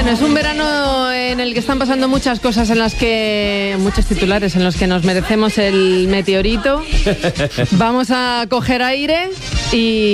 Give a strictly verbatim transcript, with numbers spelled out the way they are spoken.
Bueno, es un verano en el que están pasando muchas cosas, en las que muchos titulares en los que nos merecemos el meteorito. Vamos a coger aire y